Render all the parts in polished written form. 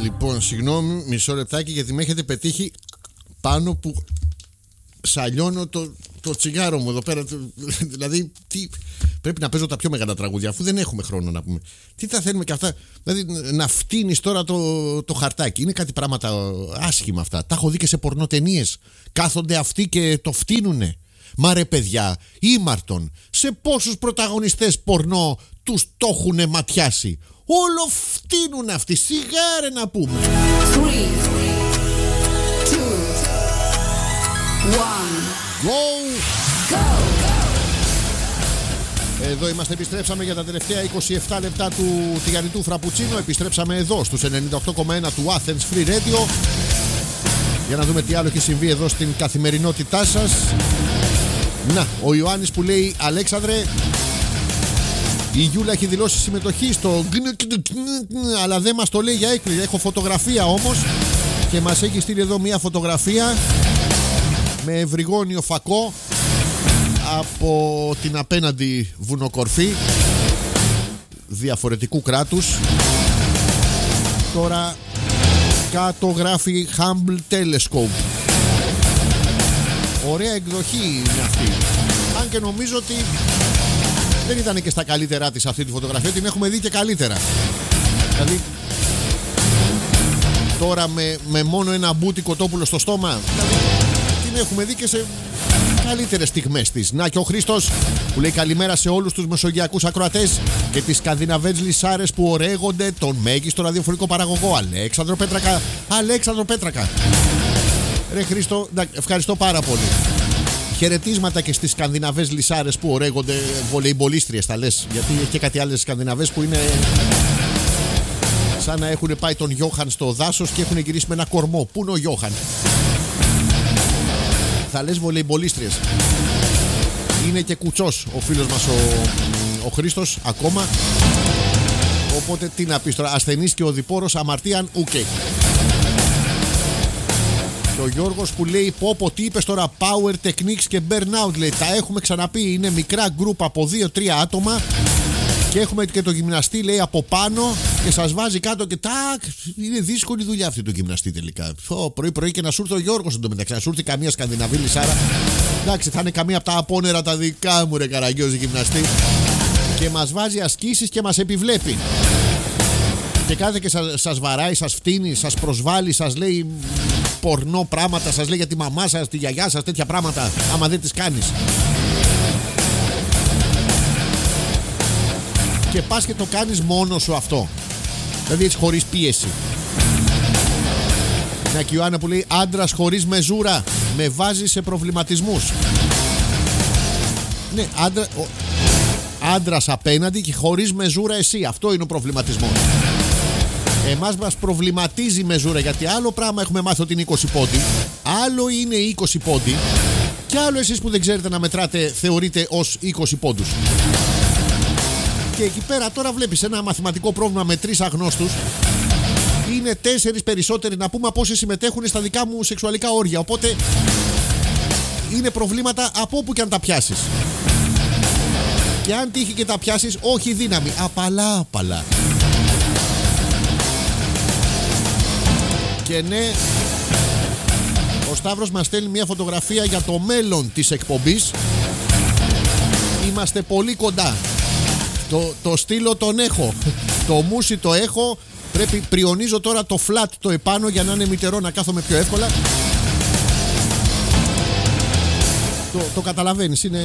Λοιπόν, συγγνώμη, μισό λεπτάκι, γιατί με έχετε πετύχει πάνω που σαλιώνω το τσιγάρο μου εδώ πέρα. Δηλαδή, πρέπει να παίζω τα πιο μεγάλα τραγούδια, αφού δεν έχουμε χρόνο να πούμε. Τι τα θέλουμε και αυτά. Δηλαδή, να φτύνεις τώρα το χαρτάκι. Είναι κάτι πράγματα άσχημα αυτά. Τα έχω δει και σε πορνοτενίες. Κάθονται αυτοί και το φτύνουνε. Μα ρε παιδιά, ήμαρτον, σε πόσους πρωταγωνιστές πορνό τους το έχουνε ματιάσει. Όλο φτύνουν αυτοί. Σιγάρε να πούμε. 3, 2, 1, Go! go! Εδώ είμαστε, επιστρέψαμε για τα τελευταία 27 λεπτά του τηγανιτού φραπουτσίνο. Επιστρέψαμε εδώ στους 98,1 του Athens Free Radio για να δούμε τι άλλο έχει συμβεί εδώ στην καθημερινότητά σας. Να, ο Ιωάννης που λέει: Αλέξανδρε, η Γιούλα έχει δηλώσει συμμετοχή στο αλλά δεν μας το λέει για έκπληξη. Έχω φωτογραφία όμως και μας έχει στείλει εδώ μια φωτογραφία με ευρυγόνιο φακό από την απέναντι βουνοκορφή διαφορετικού κράτους. Τώρα κάτω γράφει Hubble Telescope. Ωραία εκδοχή είναι αυτή. Αν και νομίζω ότι δεν ήταν και στα καλύτερά της αυτή τη φωτογραφία. Την έχουμε δει και καλύτερα. Δηλαδή τώρα με μόνο ένα μπούτι κοτόπουλο στο στόμα, δηλαδή, την έχουμε δει και σε καλύτερες στιγμές της. Να και ο Χρήστος που λέει: καλημέρα σε όλους τους μεσογειακούς ακροατές και τις σκανδιναβές λυσάρες που ωραίγονται τον μέγιστο ραδιοφωνικό παραγωγό Αλέξανδρο Πέτρακα. Αλέξανδρο Πέτρακα. Ρε Χρήστο, ευχαριστώ πάρα πολύ. Χαιρετίσματα και στις σκανδιναβές λυσάρες που ωραίγονται βολεϊμπολίστριες, τα λες. Γιατί έχει και κάτι άλλες σκανδιναβές που είναι σαν να έχουν πάει τον Γιώχαν στο δάσος και έχουν γυρίσει με ένα κορμό. Πού είναι ο Γιώχαν? Θα λες βολεϊμπολίστριες. Είναι και κουτσός ο φίλος μας ο Χρήστος ακόμα. Οπότε τι να πεις τώρα, ασθενής και οδηπόρος αμαρτίαν ουκέ. Και ο Γιώργος που λέει: πω τι είπες τώρα, power techniques και burnout, λέει. Τα έχουμε ξαναπεί, είναι μικρά γκρουπ από 2-3 άτομα και έχουμε και το γυμναστή, λέει, από πάνω και σας βάζει κάτω και τάκ. Είναι δύσκολη δουλειά αυτή το γυμναστή τελικά. Πρωί-πρωί και να σου έρθει ο Γιώργος εντωμεταξύ, να σου έρθει καμία σκανδιναβή λυσάρα. Εντάξει, θα είναι καμία από τα απόνερα τα δικά μου, ρε Καραγκιόζη γυμναστή. Και μας βάζει ασκήσεις και μας επιβλέπει. Και κάθε και σας βαράει, σας φτύνει, σας προσβάλλει, σας λέει πορνό πράγματα, σας λέει για τη μαμά σας, τη γιαγιά σας, τέτοια πράγματα, άμα δεν τις κάνεις. Και πας και το κάνεις μόνος σου αυτό. Δηλαδή έτσι χωρίς πίεση. Μια και η Ιωάννα που λέει: άντρας χωρίς μεζούρα με βάζει σε προβληματισμούς. Ναι, άντρας απέναντι και χωρίς μεζούρα εσύ. Αυτό είναι ο προβληματισμός. Εμάς μας προβληματίζει η μεζούρα, γιατί άλλο πράγμα έχουμε μάθει ότι είναι 20 πόντι, άλλο είναι 20 πόντι και άλλο εσείς που δεν ξέρετε να μετράτε θεωρείτε ως 20 πόντους. Και εκεί πέρα τώρα βλέπεις ένα μαθηματικό πρόβλημα με 3 αγνώστους, είναι 4 περισσότεροι να πούμε από όσοι συμμετέχουν στα δικά μου σεξουαλικά όργια. Οπότε είναι προβλήματα από όπου και αν τα πιάσεις. Και αν τύχει και τα πιάσεις, όχι δύναμη, απαλά. Και ναι, ο Σταύρος μας στέλνει μια φωτογραφία για το μέλλον της εκπομπής. Είμαστε πολύ κοντά. Το στήλο τον έχω, το μουσι το έχω. Πριονίζω τώρα το flat το επάνω για να είναι μητερό, να κάθομαι πιο εύκολα. Το καταλαβαίνεις, είναι...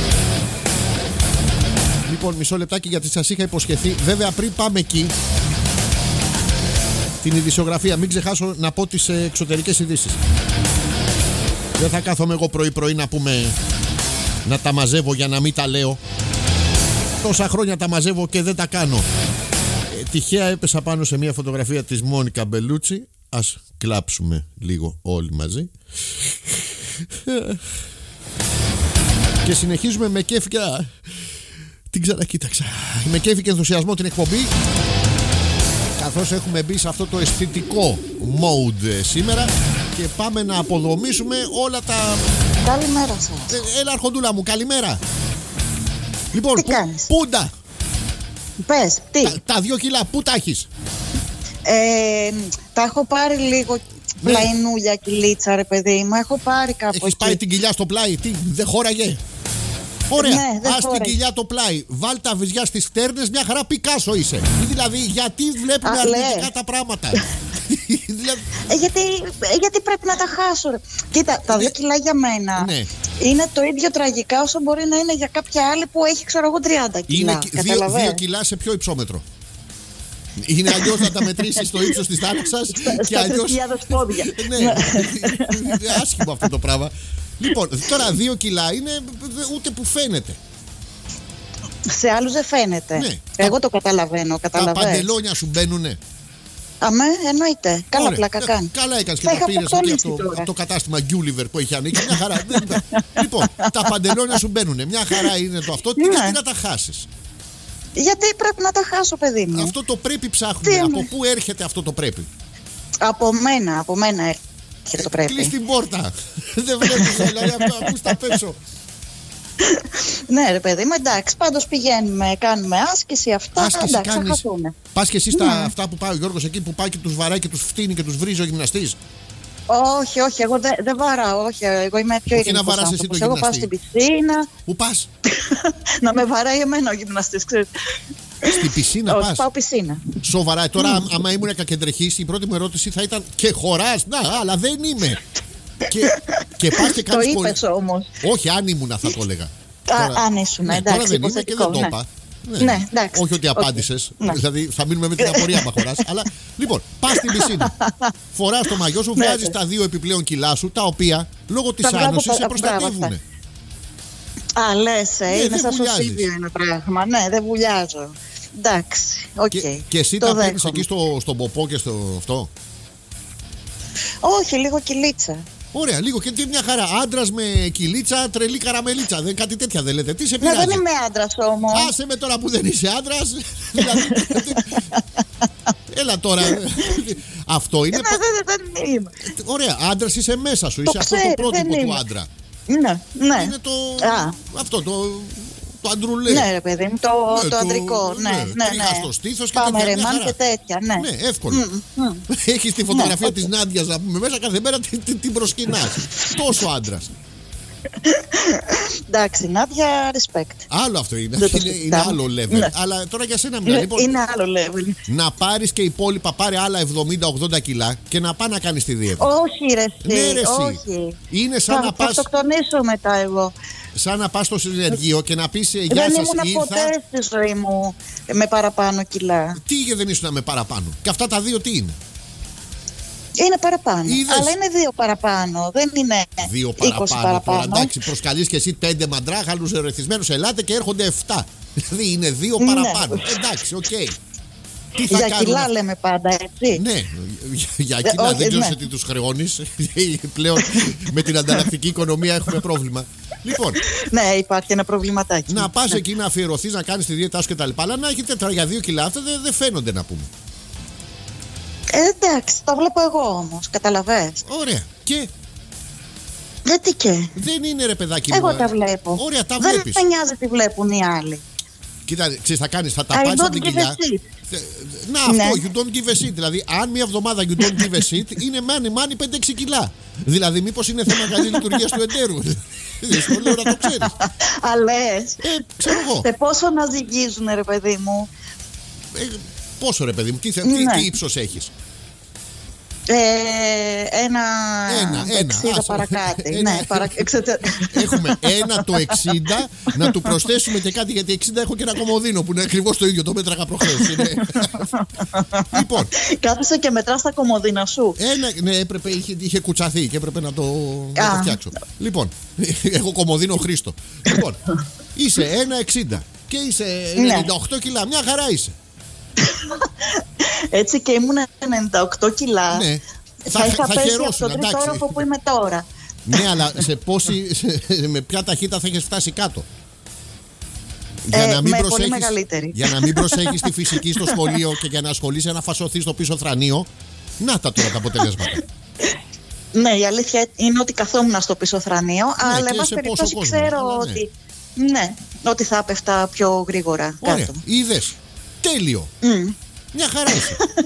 Λοιπόν, μισό λεπτάκι γιατί σας είχα υποσχεθεί. Βέβαια πριν πάμε εκεί, την ειδησιογραφία, μην ξεχάσω να πω τις εξωτερικές ειδήσεις. Δεν θα κάθομαι εγώ πρωί-πρωί να πούμε, να τα μαζεύω για να μην τα λέω. Τόσα χρόνια τα μαζεύω και δεν τα κάνω. Τυχαία έπεσα πάνω σε μια φωτογραφία της Μόνικα Μπελούτσι. Ας κλάψουμε λίγο όλοι μαζί. Και συνεχίζουμε με κέφι και... την ξανακοίταξα. Με κέφι και ενθουσιασμό την εκπομπή, καθώς έχουμε μπει σε αυτό το αισθητικό mode σήμερα και πάμε να αποδομήσουμε όλα τα... Καλημέρα σας. Έλα αρχοντούλα μου, καλημέρα. Λοιπόν, τι κάνεις? πούντα. Πες, τι? Τα 2 κιλά, πού τα έχεις? Τα έχω πάρει λίγο πλαϊνούλια κυλίτσα, ρε παιδί μου. Έχω πάρει κάπου. Έχεις πάει την κοιλιά στο πλάι, τι, δεν χώραγε? Ωραία, Ναι, ας την κοιλιά το πλάι. Βάλ τα βυζιά στις φτέρνες, μια χαρά Πικάσο είσαι. Δηλαδή, γιατί βλέπουμε αρνητικά τα πράγματα? Δηλαδή... γιατί πρέπει να τα χάσω, ρε. Κοίτα, τα 2 κιλά για μένα είναι το ίδιο τραγικά όσο μπορεί να είναι για κάποια άλλη που έχει, ξέρω εγώ, 30 κιλά. Είναι 2 κιλά σε ποιο υψόμετρο? Είναι αλλιώς να τα μετρήσεις στο ύψος της θάλασσας και αλλιώς. πόδια. Ναι, άσχημο αυτό το πράγμα. Λοιπόν, τώρα 2 κιλά είναι ούτε που φαίνεται. Σε άλλους δεν φαίνεται. Ναι. Εγώ το καταλαβαίνω. Τα παντελόνια σου μπαίνουνε? Αμέ, εννοείται. Καλά πλάκα κάνει. Καλά έκανες και τα πήρες από το κατάστημα Gulliver που έχει ανοίξει. Μια χαρά. Λοιπόν, τα παντελόνια σου μπαίνουνε. Μια χαρά είναι το αυτό. Γιατί να τα χάσεις? Γιατί πρέπει να τα χάσω, παιδί μου. Αυτό το πρέπει ψάχνουμε. Από πού έρχεται αυτό το πρέπει? Από μένα έρχεται το πρέπει. Κλείς την πόρτα. Δεν βλέπεις, δηλαδή, ακούς τα πέσω. Ναι, ρε παιδί μου, εντάξει. Πάντως πηγαίνουμε, κάνουμε άσκηση, αυτά. Εντάξει, θα χαθούν. Πας και εσύ αυτά που πάει ο Γιώργος εκεί που πάει και τους βαράει και τους φτύνει και τους βρίζει ο γυμναστής? Όχι, εγώ δεν βαράω. Όχι, εγώ είμαι πιο ειρηνικός άνθρωπος. Εγώ πάω στην πισίνα. Πού πας? Να με βαράει εμένα ο γυμναστής, ξέρεις. Στην πισίνα πας? Πάω πισίνα. Σοβαρά, τώρα άμα ήμουν κακεντρεχής, η πρώτη μου ερώτηση θα ήταν και χωράς? Να, αλλά δεν είμαι. Και πας και κάνεις. Το είπες όμως. Όχι, αν ήμουνα θα το έλεγα. Αν ήσουν, εντάξει. Τώρα δεν είμαι και δεν το είπα. Ναι, εντάξει. Όχι ότι απάντησες. Δηλαδή θα μείνουμε με την απορία μα χωράς. Αλλά λοιπόν, πας στην πισίνα. Φοράς το μαγιό σου, βγάζεις τα 2 επιπλέον κιλά σου, τα οποία λόγω της άνοσης σε προστατεύουν. Α, λες, είναι σαν σωσίδιο ένα πράγμα. Ναι, δεν βουλιάζω. Εντάξει, οκ. Και εσύ τα παίρνεις εκεί στον ποπό και στο αυτό? Όχι, λίγο κυλίτσα. Ωραία, λίγο και μια χαρά. Άντρας με κυλίτσα, τρελή καραμελίτσα. Δεν, κάτι τέτοια δεν λέτε? Τι σε πειράζει? Δεν είμαι άντρας όμως. Άσε με τώρα που δεν είσαι άντρας. Έλα τώρα. Αυτό είναι. Δεν είμαι. Ωραία, άντρας είσαι μέσα σου. Είσαι αυτό το πρότυπο του άντρα. Ναι. Είναι αυτό το αντρουλέ. Ναι, ρε παιδί μου, το αντρικό. Ναι. Στο στήθος και Παμερεμάν και τέτοια. Ναι, εύκολο. Έχεις τη φωτογραφία της Νάντιας να πούμε μέσα, κάθε μέρα την προσκυνάς. Τόσο άντρας. Εντάξει, Νάντια, respect. Άλλο αυτό είναι. Είναι άλλο level. Αλλά τώρα για σένα μιλάω. Είναι άλλο level. Να πάρεις και υπόλοιπα, πάρε άλλα 70-80 κιλά και να πά να κάνεις τη δίαιτα. Όχι, ρε εσύ. Όχι. Είναι σαν να πας. Θα αυτοκτονήσω μετά εγώ. Σαν να πας στο συνεργείο και να πεις γεια σας, δεν ήμουν ποτέ στη ζωή μου με παραπάνω κιλά. Τι δεν ήσουν με παραπάνω? Και αυτά τα 2 τι είναι? Είναι παραπάνω. Αλλά είναι 2 παραπάνω. Δεν είναι 2 παραπάνω. Τώρα, εντάξει, προσκαλείς και εσύ 5 μαντράχαλους ερεθισμένους, ελάτε και έρχονται 7. Δηλαδή είναι 2 παραπάνω. Εντάξει, οκ. Για κιλά λέμε πάντα, έτσι. Ναι, για κιλά. Δεν ξέρω σε τι τους χρεώνεις. Πλέον με την ανταλλακτική οικονομία έχουμε πρόβλημα. Λοιπόν. Ναι, υπάρχει ένα προβληματάκι. Να πας εκεί να αφιερωθείς, να κάνεις τη δίαιτά σου κτλ. Αλλά να έχετε τώρα για 2 κιλά, αυτά δεν φαίνονται να πούμε. Εντάξει, το βλέπω εγώ όμως, καταλαβες. Ωραία. Και. Γιατί και. Δεν είναι, ρε παιδάκι μου. Εγώ τα βλέπω. Ωραία, τα βλέπεις. Δεν με νοιάζει τι βλέπουν οι άλλοι. Κοίτα, ξέρεις, θα τα πάρεις από την κοιλιά. Να, αυτό, you don't give a shit. Δηλαδή, αν μια εβδομάδα you don't give a shit, είναι μάνι 5-6 κιλά. Δηλαδή, μήπως είναι θέμα καλή λειτουργία του εταίρου. Δεν λέω να το ξέρεις. Αλές. Ξέρω εγώ. Σε πόσο να ζυγίζουν, ρε παιδί μου. Πόσο, ρε παιδί μου, τι ύψος έχεις? Ένα 60 παρακάτω. Ναι, έχουμε ένα το 60. Να του προσθέσουμε και κάτι, γιατί 60 έχω και ένα κομμωδίνο που είναι ακριβώς το ίδιο. Το μέτραγα προχθές. Λοιπόν, κάθεσαι και μετράς τα κομμωδίνα σου. Ναι, έπρεπε, είχε κουτσαθεί και έπρεπε να το φτιάξω. Λοιπόν, έχω κομμωδίνο Χρήστο. Λοιπόν, είσαι 1,60 και είσαι 98 κιλά. Μια χαρά είσαι. Έτσι και ήμουν 98 κιλά. Ναι. Θα είχα πέσει από τον τρίτο όροφο που είμαι τώρα. Ναι, αλλά με ποια ταχύτητα θα έχεις φτάσει κάτω? Πολύ μεγαλύτερη. Για να μην προσέχεις τη φυσική στο σχολείο και για να ασχολείσαι να φασωθείς στο πίσω θρανίο. Να τα τώρα τα αποτελέσματα. Ναι, η αλήθεια είναι ότι καθόμουν στο πίσω θρανίο, αλλά εν πάση περιπτώσει ξέρω ότι. Ναι, ότι θα έπεφτα πιο γρήγορα κάτω. Ωραία, είδες. Τέλειο. Μια χαρά είσαι. Λοιπόν,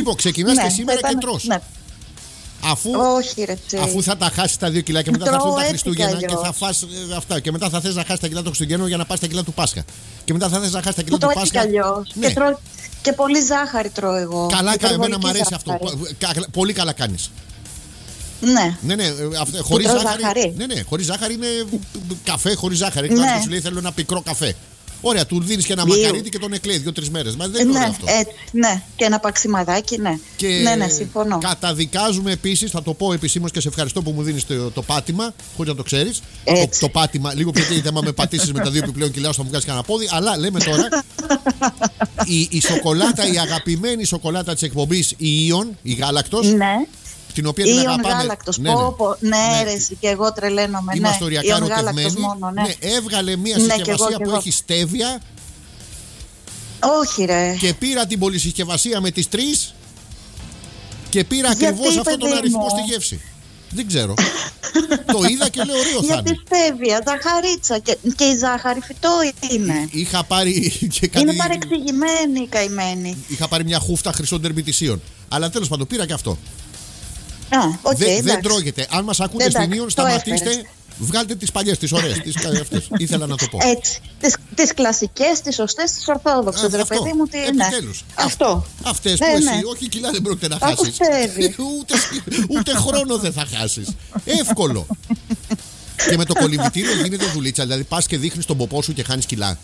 Λοιπόν, ξεκινάς και σήμερα και τρως. Ναι. Όχι, ρε, αφού θα τα χάσεις τα 2 κιλά και μετά θα έρθουν τα Χριστούγεννα και θα φας αυτά. Και μετά θα θες να χάσεις τα κιλά του Χριστουγέννου για να πας τα κιλά του Πάσχα. Και μετά θα θες να χάσεις τα κιλά του Πάσχα. Ναι. Και πολύ ζάχαρη τρώω εγώ. Καλά, εμένα μου αρέσει αυτό. Πολύ καλά κάνεις. Ναι. Ναι, χωρίς ζάχαρη. Ναι, χωρίς ζάχαρη είναι καφέ χωρίς ζάχαρη. Κάποιος σου λέει θέλω ένα πικρό καφέ. Ωραία, του δίνεις και ένα μακαρίτι και τον εκλέει 2-3 μέρες. Μα δεν είναι αυτό. Ναι, και ένα παξιμαδάκι, ναι. Ναι, συμφωνώ. Καταδικάζουμε επίσης, θα το πω επισήμως και σε ευχαριστώ που μου δίνεις το πάτημα, χωρίς να το ξέρεις. Το πάτημα, λίγο πιο κοίτα, άμα με πατήσεις με τα 2 επιπλέον κιλά, θα μου βγάλεις κανένα πόδι. Αλλά λέμε τώρα, η σοκολάτα, η αγαπημένη σοκολάτα της εκπομπής, η Ion, η γάλακτος. Ναι. Την οποία την αγαπάμε. Γάλακτος, ναι, ρε, και εγώ τρελαίνομαι. Είμαστε οριακά ερωτευμένοι. Έβγαλε μια συσκευασία που έχει στέβια. Όχι, ρε. Και πήρα την πολυσυσκευασία με τις 3 και πήρα ακριβώς αυτόν τον αριθμό στη γεύση. Δεν ξέρω. Το είδα και λέω ωραίο θα είναι. Γιατί στέβια, ζαχαρίτσα και η ζάχαρη φυτό είναι. Είχα πάρει και κάτι. Είναι παρεξηγημένη η καημένη. Είχα πάρει μια χούφτα χρυσών τερμιτισίων. Αλλά τέλος πάντων πήρα και αυτό. Δεν τρώγεται. Αν μας ακούτε στην Ion, σταματήστε. Βγάλτε τις παλιές, τις ωραίες. Αυτές. Ήθελα να το πω. Έτσι. Τις κλασικές, τις σωστές, τις ορθόδοξες. Ρε παιδί μου, τι είναι. Αυτές που εσύ, όχι κιλά δεν πρόκειται να χάσεις. Ούτε χρόνο δεν θα χάσεις. Εύκολο. Και με το κολυμβητήριο γίνεται δουλίτσα. Δηλαδή πας και δείχνεις τον ποπό σου και χάνεις κιλά.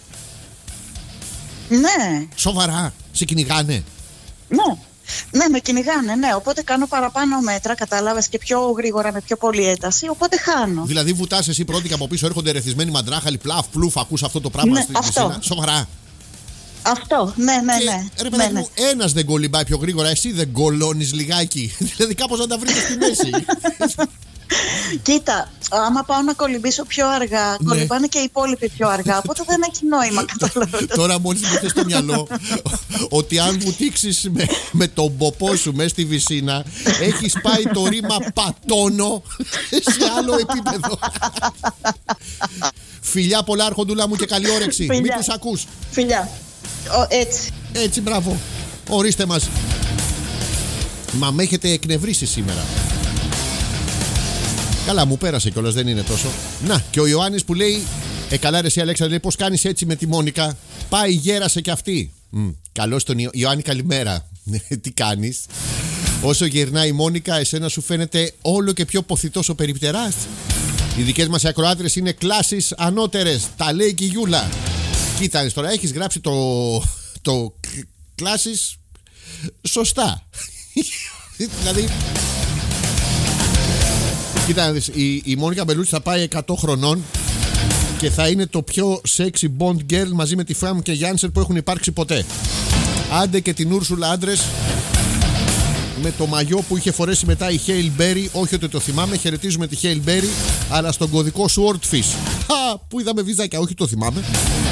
Ναι. Σοβαρά. Σε κυνηγάνε. Ναι. Ναι, με κυνηγάνε, ναι. Οπότε κάνω παραπάνω μέτρα, κατάλαβες, και πιο γρήγορα, με πιο πολλή ένταση. Οπότε χάνω. Δηλαδή, βουτάς εσύ πρώτη και από πίσω έρχονται ερεθισμένοι μαντράχαλοι, πλαφ, πλουφ, ακούς αυτό το πράγμα στην πισίνα. Σοβαρά. Αυτό, ναι. Ρε παιδάκι μου, ένας δεν κολυμπάει πιο γρήγορα, εσύ δεν κολώνεις λιγάκι. Δηλαδή, κάπως να τα βρείτε στη μέση. Κοίτα, άμα πάω να κολυμπήσω πιο αργά, κολυμπάνε και οι υπόλοιποι πιο αργά. Οπότε δεν έχει νόημα, καταλαβαίνετε. Τώρα μόλις μου ήρθε στο μυαλό ότι αν βουτήξεις με τον ποπό σου μέσα στη βυσίνα, έχεις πάει το ρήμα πατώνω σε άλλο επίπεδο. Φιλιά πολλά, αρχοντούλα μου, και καλή όρεξη. Μην τους ακούς. Φιλιά. Έτσι, μπράβο. Ορίστε μας. Μα με έχετε εκνευρίσει σήμερα. Καλά, μου πέρασε κιόλας, δεν είναι τόσο. Να, και ο Ιωάννης που λέει: καλά, ρε, εσύ Αλέξανδρε, λέει, πώς κάνεις έτσι με τη Μόνικα. Πάει, γέρασε κι αυτή. Καλώς τον Ιωάννη, καλημέρα. Τι κάνεις. Όσο γερνάει η Μόνικα, εσένα σου φαίνεται όλο και πιο ποθητός ο περιπτεράς. Οι δικές μας ακροάτρες είναι κλάσεις ανώτερες. Τα λέει και η Γιούλα. Κοίτα, τώρα έχεις γράψει το κλάσεις σωστά. Δηλαδή. Κοίτα, η Μόνικα Μπελούτσι θα πάει 100 χρονών και θα είναι το πιο sexy Bond girl μαζί με τη Φράμ και Γιάνσερ που έχουν υπάρξει ποτέ. Άντε και την Ούρσουλα άντρες με το μαγιό που είχε φορέσει μετά η Χέιλ Μπέρι. Όχι ότι το θυμάμαι, χαιρετίζουμε τη Χέιλ Μπέρι, αλλά στον κωδικό Swordfish. Που είδαμε βυζάκια, όχι το θυμάμαι.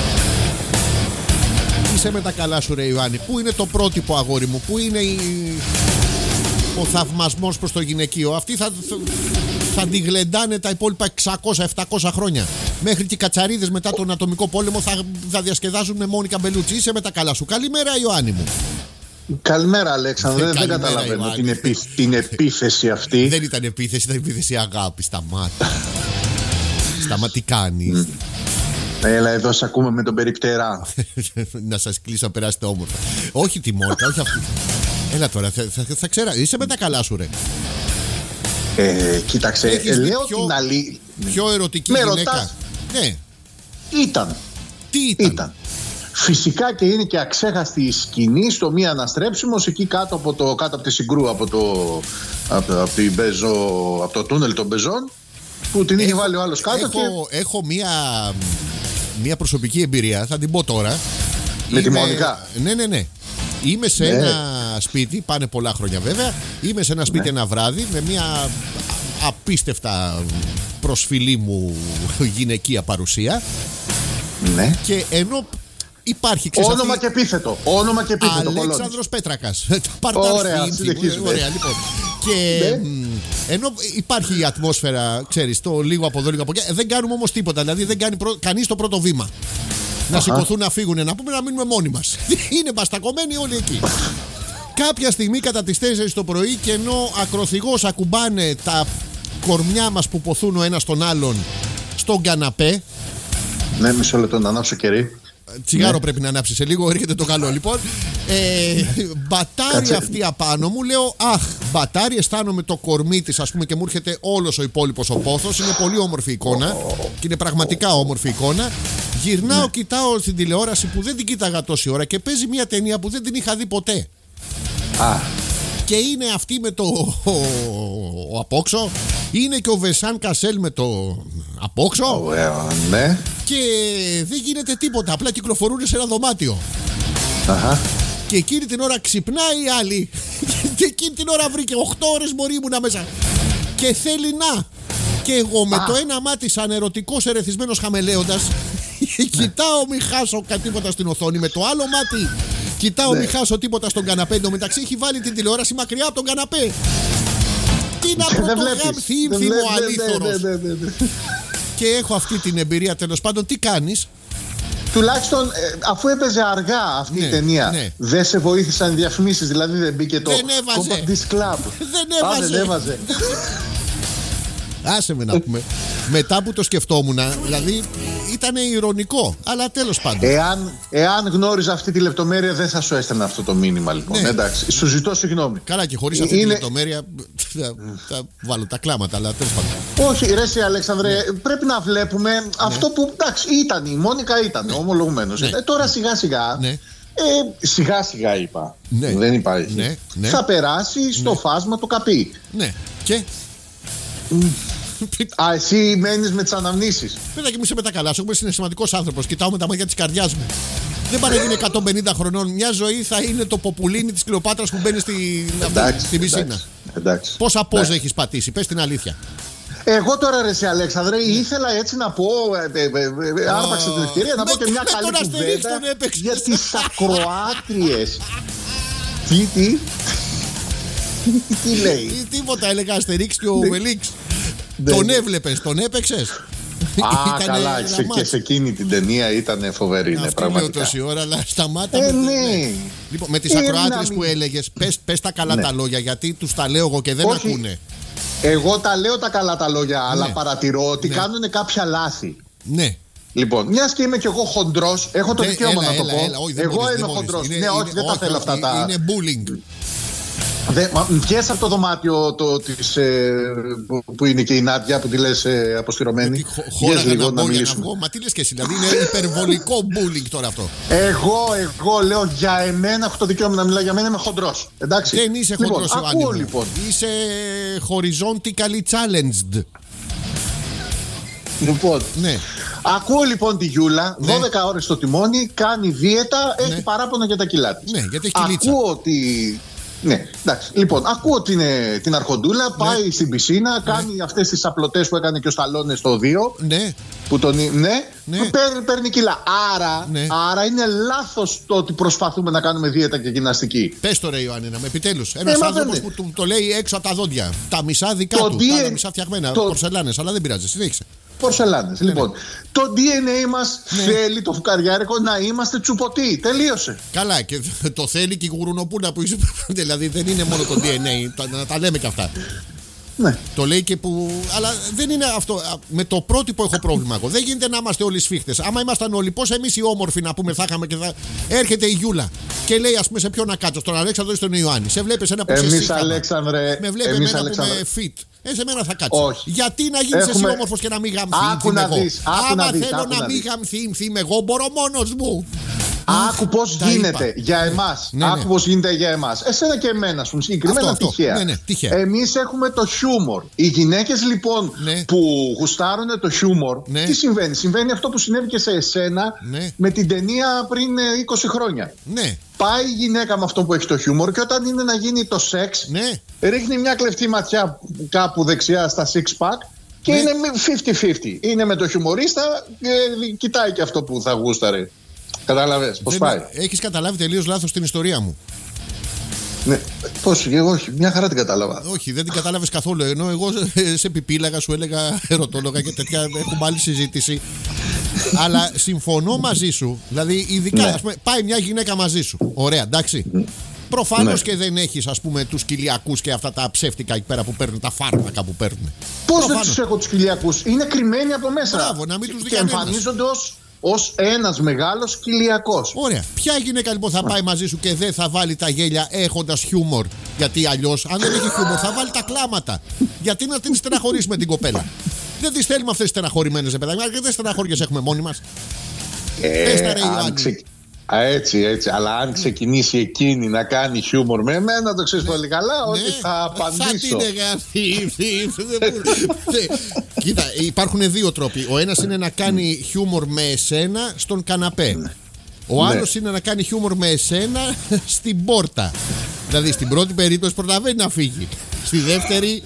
Είσαι με τα καλά σου, ρε Ιωάννη. Πού είναι το πρότυπο, αγόρι μου, πού είναι ο θαυμασμός προς το γυναικείο. Αυτοί θα τη γλεντάνε τα υπόλοιπα 600-700 χρόνια. Μέχρι και οι κατσαρίδες μετά τον ατομικό πόλεμο θα διασκεδάζουν με Μόνικα Μπελούτσι. Είσαι με τα καλά σου. Καλημέρα, Ιωάννη μου. Καλημέρα, Αλέξανδρε. Δεν καταλαβαίνω την επίθεση αυτή. Δεν ήταν επίθεση, ήταν επίθεση αγάπη. Σταμάτα. Τι κάνεις. Έλα εδώ, σε ακούμε με τον περιπτερά. Να σας κλείσω να περάσετε όμορφα. Όχι τη Μόνικα, όχι αυτή. Έλα τώρα, θα ξέρω. Είσαι με τα καλά σου, ρε. Κοίταξε, λέω την αλήθεια. Πιο ερωτική γυναίκα. Ναι. Ήταν. Τι ήταν. Φυσικά και είναι και αξέχαστη η σκηνή στο Μη Αναστρέψιμος, εκεί κάτω από τη Συγκρού, από το τούνελ των Μπεζών, που την είχε βάλει ο άλλος κάτω. Έχω μία προσωπική εμπειρία, θα την πω τώρα. Με τη Μόνικα. Ναι. Είμαι σε ένα σπίτι, πάνε πολλά χρόνια βέβαια. Είμαι σε ένα σπίτι ένα βράδυ με μια απίστευτα προσφυλή μου γυναικεία παρουσία. Ναι. Και ενώ υπάρχει όνομα και επίθετο. Αλέξανδρος Πέτρακας. Ωραία, συνεχίζουμε. Ωραία, λοιπόν. Και ενώ υπάρχει η ατμόσφαιρα, ξέρεις, το λίγο από εδώ, λίγο από εκεί, δεν κάνουμε όμως τίποτα. Δηλαδή δεν κάνει κανείς το πρώτο βήμα. Να σηκωθούν, να φύγουν, να πούμε, να μείνουμε μόνοι μας. Είναι μπαστακωμένοι όλοι εκεί. Κάποια στιγμή κατά τις 4 το πρωί, και ενώ ακροθυγώς ακουμπάνε τα κορμιά μας που ποθούν ο ένας τον άλλον στον καναπέ. Ναι, μισό λεπτό να ανάψω κερί. Τσιγάρο πρέπει να ανάψει σε λίγο, έρχεται το καλό. Λοιπόν, μπατάρι αυτή απάνω μου, λέω αχ, μπατάρι, αισθάνομαι το κορμί της, ας πούμε, και μου έρχεται όλος ο υπόλοιπος ο πόθος. Είναι πολύ όμορφη εικόνα και είναι πραγματικά όμορφη εικόνα. Γυρνάω, κοιτάω στην τηλεόραση που δεν την κοίταγα τόση ώρα και παίζει μια ταινία που δεν την είχα δει ποτέ. Και είναι αυτή με το απόξω. Είναι και ο Βεσάν Κασέλ με το απόξω. Ναι. Και δεν γίνεται τίποτα. Απλά κυκλοφορούν σε ένα δωμάτιο. Και εκείνη την ώρα ξυπνάει η άλλη. Και εκείνη την ώρα βρήκε 8 ώρες μωρή ήμουνα μέσα. Και θέλει να. Και εγώ με το ένα μάτι σαν ερωτικός ερεθισμένος χαμελέοντας κοιτάω μη χάσω τίποτα στην οθόνη. Με το άλλο μάτι κοιτάω μη χάσω τίποτα στον καναπέ. Εν τω μεταξύ έχει βάλει την τηλεόραση μακριά από τον καναπέ. Τι να πρωτογάμθει ήμθιμο αλήθωρος. Και έχω αυτή την εμπειρία, τέλος πάντων. Τι κάνεις? Τουλάχιστον αφού έπαιζε αργά αυτή η ταινία, δεν σε βοήθησαν οι διαφημίσεις? Δηλαδή δεν μπήκε το Compact Disc Club? Δεν έβαζε. Άσε με να πούμε. Μετά που το σκεφτόμουν, δηλαδή ήταν ηρωνικό, αλλά τέλος πάντων. Εάν γνώριζα αυτή τη λεπτομέρεια, δεν θα σου έστελνα αυτό το μήνυμα, λοιπόν. Εντάξει, σου ζητώ συγγνώμη. Καλά, και χωρίς αυτή τη λεπτομέρεια θα βάλω τα κλάματα, αλλά τέλος πάντων. Όχι, ρε εσύ, Αλέξανδρε, πρέπει να βλέπουμε αυτό που, εντάξει, ήταν. Η Μόνικα ήταν, ομολογουμένως. Τώρα σιγά σιγά. Σιγά σιγά είπα. Δεν υπάρχει. Θα περάσει στο φάσμα το καπί. Ναι. Και. Εσύ μένεις με τις αναμνήσεις. Παιδάκι μου, είσαι με τα καλά σου. Είμαι συναισθηματικός άνθρωπος. Κοιτάω με τα μάτια της καρδιάς μου. Δεν πάνε να είναι 150 χρονών. Μια ζωή θα είναι το ποπουλίνι της Κλεοπάτρας που μπαίνει στην πισίνα. Πόσα πόζα έχεις πατήσει? Πες την αλήθεια. Εγώ τώρα, ρε σε Αλέξανδρε, ήθελα έτσι να πω, άρπαξε την ευκαιρία να πω και μια καλή κουβέντα για τις ακροάτριες. Τι λέει? Τίποτα, έλεγα Αστερίξ και ο Βελίξ. Τον έβλεπες, τον έπαιξες? Καλά, και σε εκείνη την ταινία ήταν φοβερή. Αυτό λέω τόση ώρα, αλλά σταμάτα. Λοιπόν, με τις ακροάτριες που έλεγες, πες τα καλά τα λόγια, γιατί τους τα λέω εγώ και δεν ακούνε. Εγώ τα λέω τα καλά τα λόγια, αλλά παρατηρώ ότι κάνουν κάποια λάθη. Ναι. Λοιπόν, μιας και είμαι κι εγώ χοντρός, έχω το δικαίωμα να το πω. Εγώ είμαι χοντρός. Ναι, όχι, δεν τα θέλω αυτά τα. Είναι bullying. Βγες από το δωμάτιο που είναι και η Νάντια που τη λες αποστηρωμένη. Βγες λίγο να μιλήσουμε. Μα τι λες και εσύ, δηλαδή είναι υπερβολικό bullying τώρα αυτό. Εγώ λέω για εμένα, έχω το δικαίωμα να μιλάω για μένα, είμαι χοντρός. Εντάξει. Δεν είσαι χοντρός, Ιωάννη. Λοιπόν. Είσαι horizontal challenged. Λοιπόν, ακούω λοιπόν τη Γιούλα, 12 ώρες στο τιμόνι, κάνει δίαιτα, έχει παράπονο για τα κιλά της. Ναι, γιατί έχει κυλίτσα. Ακούω ότι. Ναι, εντάξει. Λοιπόν, ακούω την Αρχοντούλα, πάει στην πισίνα, κάνει αυτές τις απλωτές που έκανε και ο Σταλόνε στο 2. Ναι. Που παίρνει κιλά. Άρα είναι λάθος το ότι προσπαθούμε να κάνουμε δίαιτα και γυμναστική. Πες το, ρε Ιωάννη, επιτέλους. Ένας άνθρωπος που το λέει έξω από τα δόντια. Τα μισά δικά του, τα μισά φτιαγμένα. Πορσελάνες, αλλά δεν πειράζει. Συνέχισε. Πορσελάνες. Λοιπόν, το DNA μας θέλει το φουκαριάρικο να είμαστε τσουποτοί. Τελείωσε. Καλά, και το θέλει και η γουρουνοπούνα που είσαι. Δηλαδή δεν είναι μόνο το DNA, να τα λέμε και αυτά. Ναι. Το λέει και που. Αλλά δεν είναι αυτό. Με το πρότυπο έχω πρόβλημα εγώ. Δεν γίνεται να είμαστε όλοι σφίχτες. Άμα ήμασταν όλοι, πώς εμείς οι όμορφοι να πούμε θα είχαμε και θα. Έρχεται η Γιούλα και λέει, ας πούμε, σε ποιον να κάτσω, στον Αλέξανδρο ή στον Ιωάννη. Σε βλέπει ένα που εμείς, Αλέξανδρε. Με βλέπει εμένα που είμαι fit. Σε μένα θα κάτσω. Όχι. Γιατί να γίνεις εσύ όμορφος και να μην γαμθεί? Άμα θέλω να μην γαμθεί εγώ, μπορώ μόνος μου. Άκου πώς γίνεται για εμάς. Άκου πώς γίνεται για εμάς. Εσένα και εμένα, σου συγκεκριμένα τυχαία. Εμείς έχουμε το χιούμορ. Οι γυναίκες λοιπόν που γουστάρουν το χιούμορ, τι συμβαίνει? Συμβαίνει αυτό που συνέβη και σε εσένα με την ταινία πριν 20 χρόνια. Πάει η γυναίκα με αυτό που έχει το χιούμορ και όταν είναι να γίνει το σεξ, ρίχνει μια κλεφτή ματιά κάπου δεξιά στα six pack και είναι 50-50. Είναι με το χιουμορίστα και κοιτάει και αυτό που θα γούσταρε. Κατάλαβες πώς πάει? Έχεις καταλάβει τελείως λάθος την ιστορία μου. Ναι, πώς? Εγώ όχι, μια χαρά την κατάλαβα. Όχι, δεν την κατάλαβες καθόλου. Ενώ εγώ σε πιπίλαγα, σου έλεγα ερωτόλογα και τέτοια. Έχουμε άλλη συζήτηση. Αλλά συμφωνώ μαζί σου. Δηλαδή, ειδικά ας πούμε, πάει μια γυναίκα μαζί σου. Ωραία, εντάξει. Προφανώς και δεν έχεις, ας πούμε, τους κοιλιακούς και αυτά τα ψεύτικα εκεί πέρα που παίρνουν, τα φάρμακα που παίρνουν. Πώς δεν τους έχω τους κοιλιακούς? Είναι κρυμμένοι από μέσα. Μπράβο, να μην τους δει και εμφανίζονται ως ένας μεγάλος κοιλιακός. Ωραία. Ποια γυναίκα λοιπόν θα πάει μαζί σου και δεν θα βάλει τα γέλια έχοντας χιούμορ? Γιατί αλλιώς, αν δεν έχει χιούμορ, θα βάλει τα κλάματα. Γιατί να την στεναχωρήσουμε την κοπέλα? Δεν τις θέλουμε αυτές τις στεναχωρημένες, παιδάκια. Αρκετές στεναχώριες έχουμε μόνοι μας. Πες τα, ρε Ιωάννη. Έτσι. Αλλά αν ξεκινήσει εκείνη να κάνει χιούμορ με εμένα, το ξέρεις πολύ καλά ότι θα απαντήσω. Θα την εγαθεί. Κοίτα, υπάρχουν δύο τρόποι. Ο ένας είναι να κάνει χιούμορ με εσένα στον καναπέ. Ο άλλος είναι να κάνει χιούμορ με εσένα στην πόρτα. Δηλαδή στην πρώτη περίπτωση προλαβαίνει να φύγει. Στη δεύτερη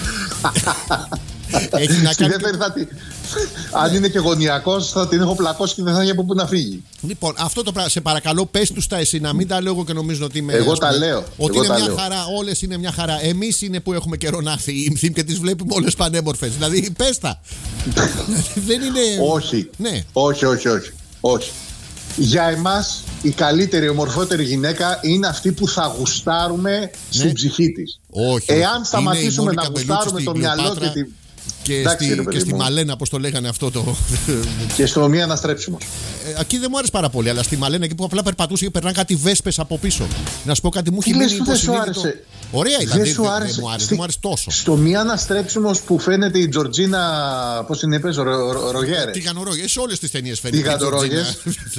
έχει να κάνει. Αν είναι και γωνιακός, θα την έχω πλακώσει και δεν θα έχει από πού να φύγει. Λοιπόν, αυτό το πράγμα, σε παρακαλώ, πες τους τα εσύ, να μην τα λέω εγώ και νομίζω ότι είμαι. Εγώ τα λέω. Ότι είναι μια χαρά, όλες είναι μια χαρά. Εμείς είναι που έχουμε καιρό να έρθει και τις βλέπουμε όλες πανέμορφες. Δηλαδή, πες τα. Δεν είναι. Όχι. Ναι. Όχι. Για εμάς, η καλύτερη, ομορφότερη γυναίκα είναι αυτή που θα γουστάρουμε στην ψυχή της. Όχι. Εάν σταματήσουμε να γουστάρουμε το μυαλό και τη. Και στη Μαλένα, πώς το λέγανε αυτό το. Και στο Μη Αναστρέψιμος. Εκεί δεν μου άρεσε πάρα πολύ, αλλά στη Μαλένα, εκεί που απλά περπατούσε και περνάνε κάτι βέσπες από πίσω. Να σου πω κάτι, μου έχει μείνει υποσυνείδητο. Ωραία ήταν, δεν μου άρεσε τόσο. Στο Μη Αναστρέψιμος που φαίνεται η Τζορτζίνα. Πώς την είπες, Ρογέρε. Τηγανορόγε, σε όλες τις ταινίες φαίνεται. Τηγανορόγες.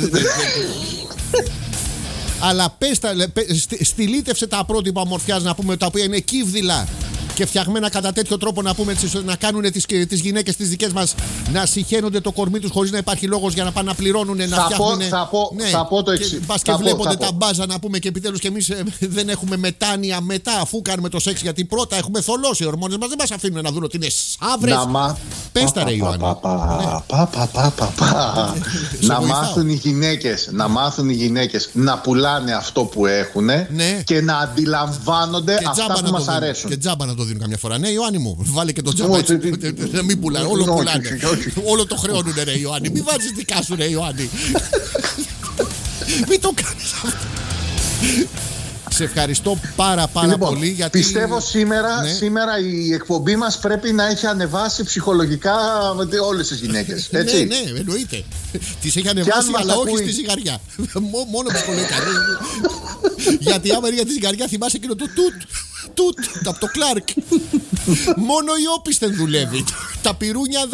Αλλά πες τα, στυλίτευσε τα πρότυπα ομορφιάς, να πούμε, τα οποία είναι κύβδηλα και φτιαγμένα κατά τέτοιο τρόπο, να πούμε, να κάνουν τις γυναίκες τις δικές μας να συχαίνονται το κορμί τους χωρίς να υπάρχει λόγος για να πάνε να πληρώνουν, να φτιάχνουν. Θα πω το εξής. Πας και βλέπονται τα μπάζα, να πούμε, και επιτέλους και εμείς δεν έχουμε μετάνοια μετά, αφού κάνουμε το σεξ. Γιατί πρώτα έχουμε θολώσει, οι ορμόνες μας δεν μας αφήνουν να δουν ότι είναι σαύρες. Πες τα, ρε Ιωάννη. Να μάθουν οι γυναίκες να πουλάνε αυτό που έχουν και να αντιλαμβάνονται αυτά που μας αρέσουν. Και τζάμπα να το δίνουν καμιά φορά. Ναι, Ιωάννη μου, βάλε και το τζάμπα έτσι. Να μην πουλάνε, όλο πουλάνε. Όλο το χρεώνουνε, ρε Ιωάννη. Μην βάζεις δικά σου, ρε Ιωάννη. Μην το κάνεις αυτό. Σε ευχαριστώ πάρα πολύ, γιατί πιστεύω σήμερα η εκπομπή μας πρέπει να έχει ανεβάσει ψυχολογικά όλες τις γυναίκες. Έτσι. Ναι, εννοείται. Τις έχει ανεβάσει, αλλά όχι στη ζυγαριά. Μόνο ψυχολογικά. Γιατί άμα για τη ζυγαριά θυμάσαι εκείνο το τούτ από το Κλάρκ. Μόνο η όπισθεν δουλεύει. Τα πυρούνια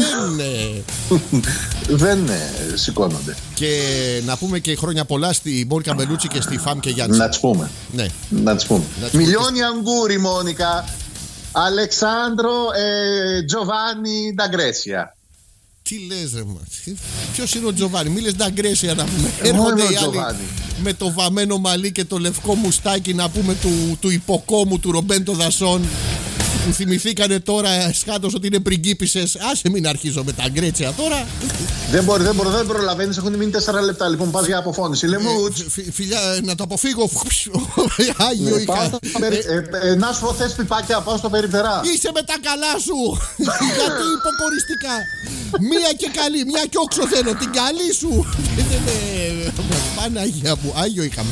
δεν σηκώνονται. Και να πούμε και χρόνια πολλά στη Μόνικα Μπελούτσι και στη Φαμ και Γιάννη. Να τις πούμε. Ναι. Να τις πούμε. Μιλιώνει Αγκούρη, Μόνικα. Αλεξάνδρο Τζοβάνι Νταγκρέσια. Τι λες, ρε μα? Ποιος είναι ο Τζοβάνι? Μη λες Νταγκρέσια, να πούμε. Έρχονται οι άλλοι με το βαμμένο μαλλί και το λευκό μουστάκι, να πούμε, του υποκόμου του Ρομπέντο Δασόν, που θυμηθήκανε τώρα σκάτως ότι είναι πριγκίπισσες. Άσε, μην αρχίζω με τα γκρέτσια τώρα. Δεν προλαβαίνεις, έχουν μείνει 4 λεπτά. Λοιπόν, πας για αποφώνηση. Φιλιά, να το αποφύγω. Άγιο είχα. Να σου θες πιπάκια, πάω στο περιφερά. Είσαι με τα καλά σου. Γιατί υποκοριστικά? Μία και καλή, μία και όξο θέλω. Την καλή σου. Παναγία μου, άγιο είχαμε.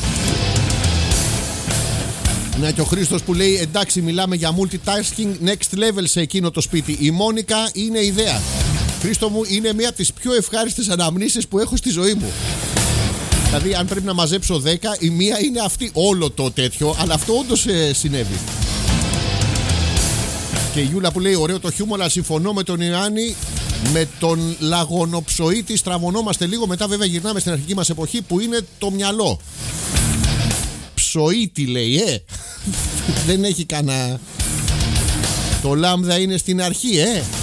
Να, και ο Χρήστος που λέει, εντάξει, μιλάμε για multitasking next level σε εκείνο το σπίτι. Η Μόνικα είναι ιδέα. Χρήστο μου, είναι μία από τις πιο ευχάριστες αναμνήσεις που έχω στη ζωή μου. Δηλαδή, αν πρέπει να μαζέψω 10, η μία είναι αυτή. Όλο το τέτοιο, αλλά αυτό όντως συνέβη. Και η Γιούλα που λέει, ωραίο το χιούμορ, αλλά συμφωνώ με τον Ιωάννη. Με τον λαγονοψοίτη στραβωνόμαστε λίγο. Μετά, βέβαια, γυρνάμε στην αρχική μας εποχή που είναι το μυαλό. Ψοίτη, λέει, Δεν έχει κανένα. Το λάμδα είναι στην αρχή,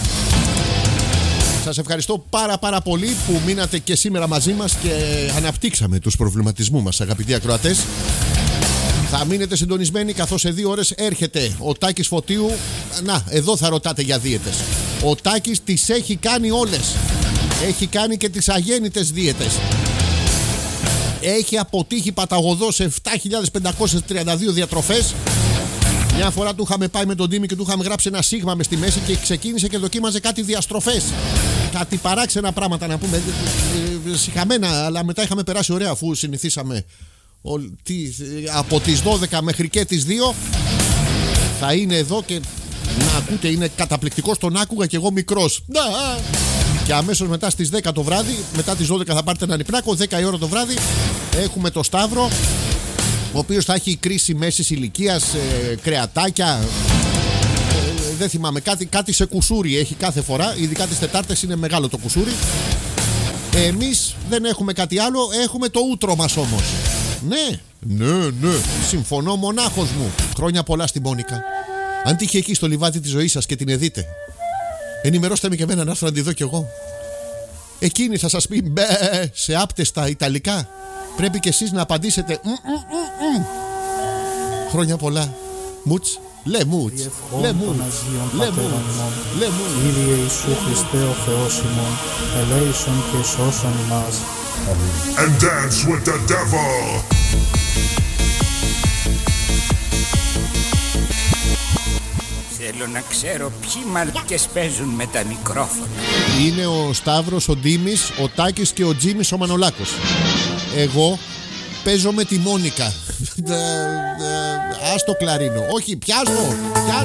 Σας ευχαριστώ πάρα πολύ που μείνατε και σήμερα μαζί μας και αναπτύξαμε τους προβληματισμούς μας, αγαπητοί ακροατές. Θα μείνετε συντονισμένοι, καθώς σε 2 ώρες έρχεται ο Τάκης Φωτίου. Να, εδώ θα ρωτάτε για δίαιτες. Ο Τάκης τις έχει κάνει όλες. Έχει κάνει και τις αγέννητες δίαιτες. Έχει αποτύχει παταγωδός σε 7.532 διατροφές. Μια φορά του είχαμε πάει με τον Τίμη και του είχαμε γράψει ένα σίγμα μες στη μέση και ξεκίνησε και δοκίμαζε κάτι διαστροφές. Κάτι παράξενα πράγματα, να πούμε, συχαμένα, αλλά μετά είχαμε περάσει ωραία, αφού συνηθίσαμε Από τις 12 μέχρι και τις 2 θα είναι εδώ και να ακούτε, είναι καταπληκτικός, τον άκουγα και εγώ μικρός. Και αμέσως μετά στις 10 το βράδυ, μετά τις 12 θα πάρετε έναν υπνάκο, 10 η ώρα το βράδυ έχουμε το Σταύρο, ο οποίος θα έχει κρίση μέσης ηλικίας, κρεατάκια, δεν θυμάμαι, κάτι σε κουσούρι έχει κάθε φορά, ειδικά τις Τετάρτες είναι μεγάλο το κουσούρι. Εμείς δεν έχουμε κάτι άλλο, έχουμε το ούτρο μας όμως. Ναι, συμφωνώ, μονάχος μου. Χρόνια πολλά στη Μόνικα. Αν τύχει εκεί στο λιβάδι της ζωής σας και την εδείτε, ενημερώστε με και εμένα να έρθω να τη δω κι εγώ. Εκείνη θα σας πει μπε σε άπτεστα Ιταλικά. Πρέπει κι εσείς να απαντήσετε χρόνια πολλά. Μουτς, λε μουτς, λε μουτς, λε μουτς, λε μουτς. Κύριε Ιησού Χριστέ ο Θεός ημών, ελέησον και σώσον ημάς. And dance with the devil. Θέλω να ξέρω ποιοι μαλακές παίζουν με τα μικρόφωνα. Είναι ο Σταύρος, ο Ντίμης, ο Τάκης και ο Τζίμης ο Μανολάκος. Εγώ παίζω με τη Μόνικα. Ας το κλαρίνο. Όχι, πιάσμω.